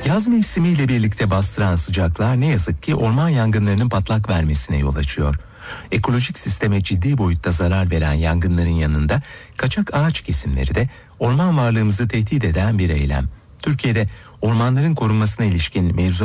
Yaz mevsimiyle birlikte bastıran sıcaklar ne yazık ki orman yangınlarının patlak vermesine yol açıyor. Ekolojik sisteme ciddi boyutta zarar veren yangınların yanında kaçak ağaç kesimleri de orman varlığımızı tehdit eden bir eylem. Türkiye'de ormanların korunmasına ilişkin mevzuat